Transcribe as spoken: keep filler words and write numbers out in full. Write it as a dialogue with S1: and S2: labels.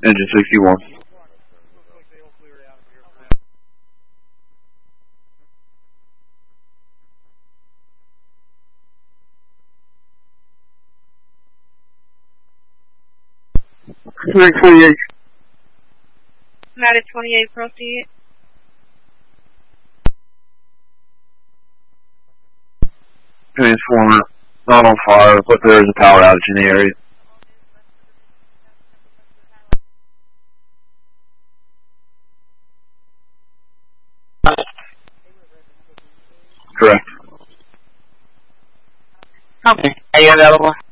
S1: Engine sixty-one. three twenty-eight.
S2: United twenty-eight, proceed.
S1: Transformer, not on fire, but there is a power outage in the area. Correct.
S3: Okay. Are you available?